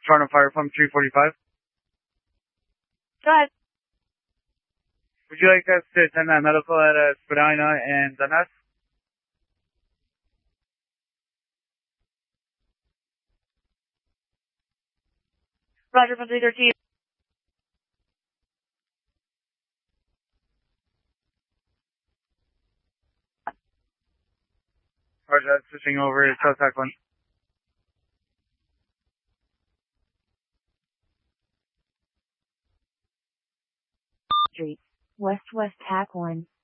Toronto Fire Pump 345. Go ahead. Would you like us to attend that medical at Spadina and Dundas? Roger, from 313. Roger, switching over to South 1. Street, West Tac 1.